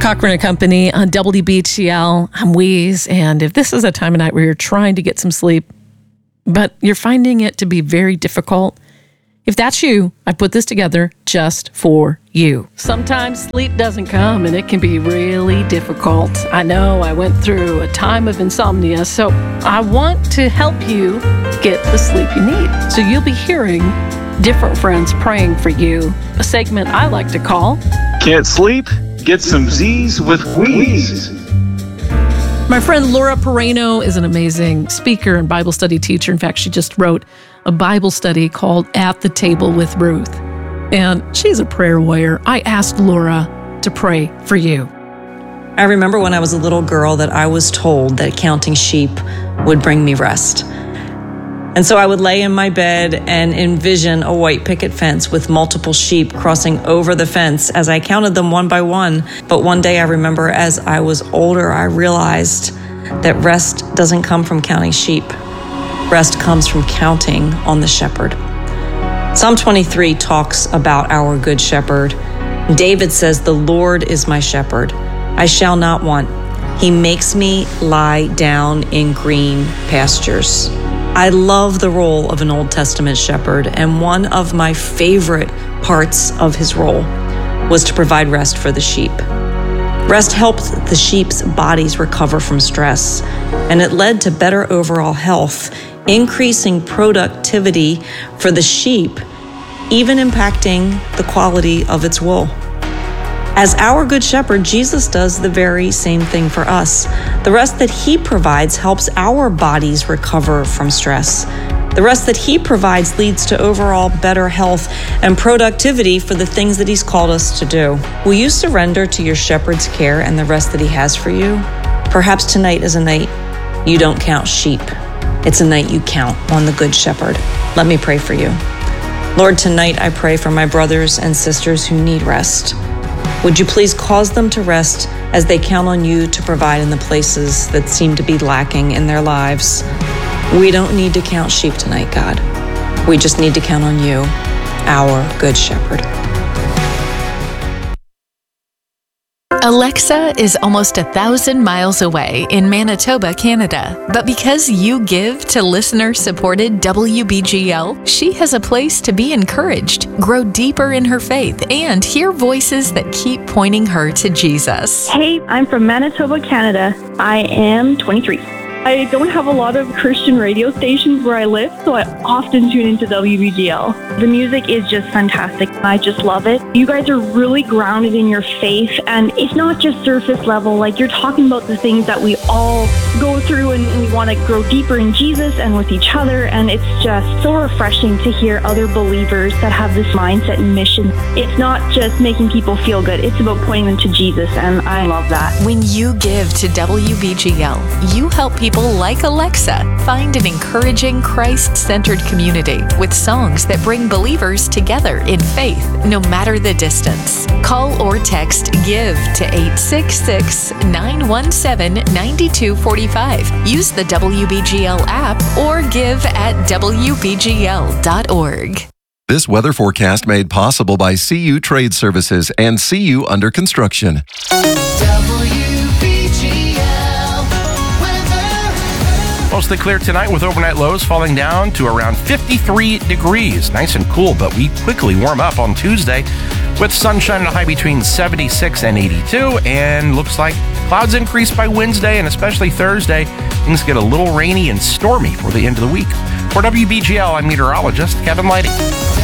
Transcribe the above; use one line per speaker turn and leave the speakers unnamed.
Cochran and Company on WBGL. I'm Wheeze, and if this is a time of night where you're trying to get some sleep, but you're finding it to be very difficult, if that's you, I put this together just for you. Sometimes sleep doesn't come, and it can be really difficult. I know I went through a time of insomnia, so I want to help you get the sleep you need. So you'll be hearing different friends praying for you, a segment I like to call
Can't Sleep? Get some Z's with Wheeze.
My friend Laura Pereno is an amazing speaker and Bible study teacher. In fact, she just wrote a Bible study called At the Table with Ruth. And she's a prayer warrior. I asked Laura to pray for you.
I remember when I was a little girl that I was told that counting sheep would bring me rest. And so I would lay in my bed and envision a white picket fence with multiple sheep crossing over the fence as I counted them one by one. But one day I remember as I was older, I realized that rest doesn't come from counting sheep. Rest comes from counting on the shepherd. Psalm 23 talks about our good shepherd. David says, "The Lord is my shepherd. I shall not want. He makes me lie down in green pastures." I love the role of an Old Testament shepherd, and one of my favorite parts of his role was to provide rest for the sheep. Rest helped the sheep's bodies recover from stress, and it led to better overall health, increasing productivity for the sheep, even impacting the quality of its wool. As our good shepherd, Jesus does the very same thing for us. The rest that he provides helps our bodies recover from stress. The rest that he provides leads to overall better health and productivity for the things that he's called us to do. Will you surrender to your shepherd's care and the rest that he has for you? Perhaps tonight is a night you don't count sheep. It's a night you count on the good shepherd. Let me pray for you. Lord, tonight I pray for my brothers and sisters who need rest. Would you please cause them to rest as they count on you to provide in the places that seem to be lacking in their lives? We don't need to count sheep tonight, God. We just need to count on you, our good shepherd.
Alexa is almost 1,000 miles away in Manitoba, Canada. But because you give to listener-supported WBGL, she has a place to be encouraged, grow deeper in her faith, and hear voices that keep pointing her to Jesus.
Hey, I'm from Manitoba, Canada. I am 23. I don't have a lot of Christian radio stations where I live, so I often tune into WBGL. The music is just fantastic. I just love it. You guys are really grounded in your faith, and it's not just surface level. Like, you're talking about the things that we all go through, and we want to grow deeper in Jesus and with each other, and it's just so refreshing to hear other believers that have this mindset and mission. It's not just making people feel good. It's about pointing them to Jesus, and I love that.
When you give to WBGL, you help people like Alexa find an encouraging Christ-centered community with songs that bring believers together in faith, no matter the distance. Call or text GIVE to 866-917-9245. Use the WBGL app or give at WBGL.org.
This weather forecast made possible by CU Trade Services and CU Under Construction.
Mostly clear tonight with overnight lows falling down to around 53 degrees. Nice and cool, but we quickly warm up on Tuesday with sunshine and a high between 76 and 82. And looks like clouds increase by Wednesday and especially Thursday. Things get a little rainy and stormy for the end of the week. For WBGL, I'm meteorologist Kevin Lighty.